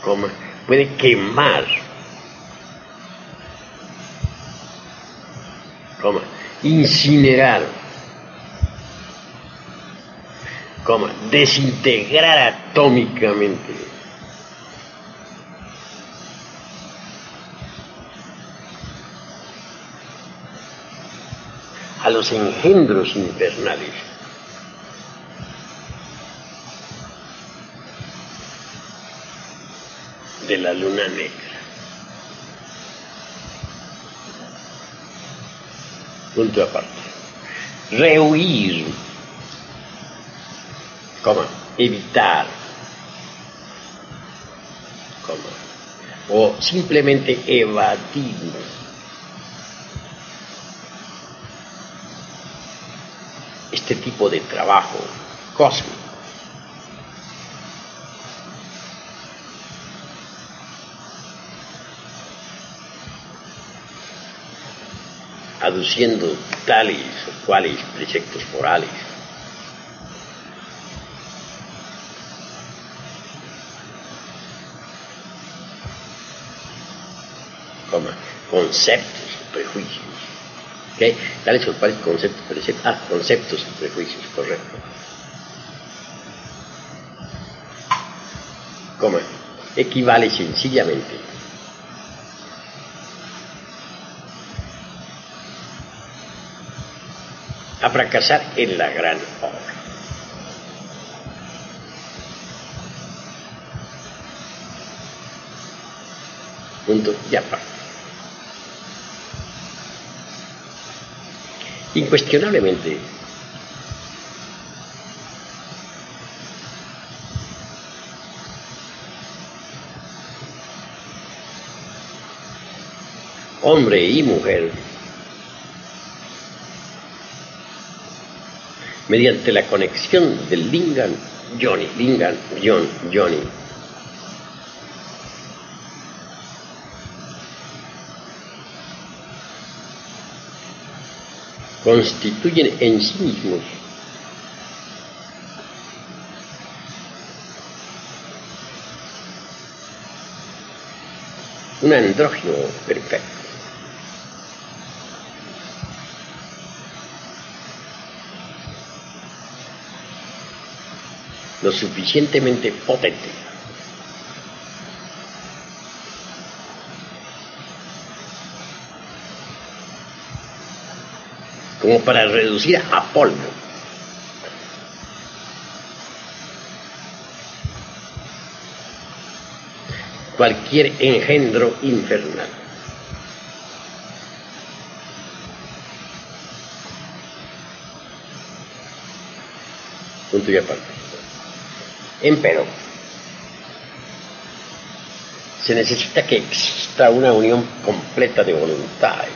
coma, puede quemar, coma, incinerar, coma, desintegrar atómicamente, a los engendros infernales. De la luna negra. Punto aparte. Rehuir, coma, evitar, coma, o simplemente evadir. Este tipo de trabajo cósmico. Aduciendo tales o cuales preceptos morales. Coma, conceptos, prejuicios. ¿Okay? Tales o cuales conceptos, preceptos. Conceptos y prejuicios, correcto. Coma, equivale sencillamente a fracasar en la gran obra. Punto y aparte. Incuestionablemente, hombre y mujer, mediante la conexión del Lingam Yoni, Lingam Yoni, constituyen en sí mismos un andrógino perfecto. Lo suficientemente potente como para reducir a polvo cualquier engendro infernal. Punto y aparte. Empero, se necesita que exista una unión completa de voluntades